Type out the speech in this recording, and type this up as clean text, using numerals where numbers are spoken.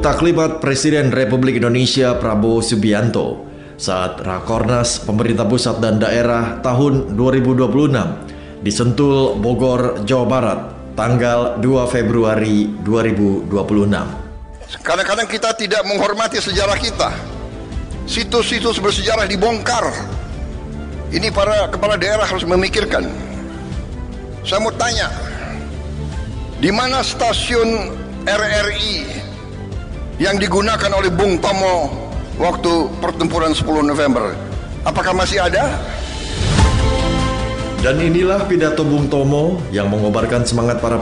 Taklimat Presiden Republik Indonesia Prabowo Subianto saat Rakornas Pemerintah Pusat dan Daerah tahun 2026 di Sentul, Bogor, Jawa Barat, tanggal 2 Februari 2026. Kadang-kadang kita tidak menghormati sejarah kita. Situs-situs bersejarah dibongkar. Ini para kepala daerah harus memikirkan. Saya mau tanya, di mana stasiun RRI yang digunakan oleh Bung Tomo waktu pertempuran 10 November? Apakah masih ada? Dan inilah pidato Bung Tomo yang mengobarkan semangat para